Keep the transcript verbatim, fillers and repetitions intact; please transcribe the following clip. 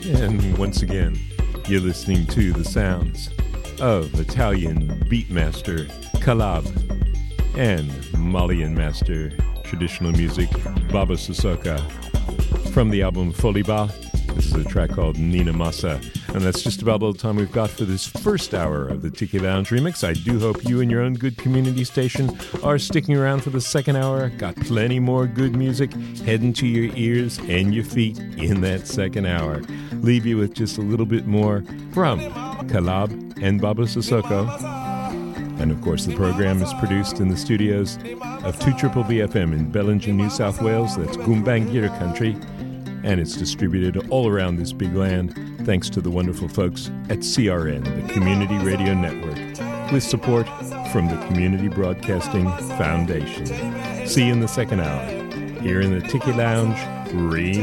And once again, you're listening to the sounds of Italian beatmaster Calab and Malian master traditional music Baba Sissoko. From the album Foliba, this is a track called Nina Massa. And that's just about all the time we've got for this first hour of the Tiki Lounge Remix. I do hope you and your own good community station are sticking around for the second hour. Got plenty more good music heading to your ears and your feet in that second hour. Leave you with just a little bit more from Calab and Baba Sissoko. And of course, the program is produced in the studios of two B B F M in Bellingen, New South Wales. That's Gumbaynggirr country. And it's distributed all around this big land thanks to the wonderful folks at C R N, the Community Radio Network, with support from the Community Broadcasting Foundation. See you in the second hour, here in the Tiki Lounge Remix.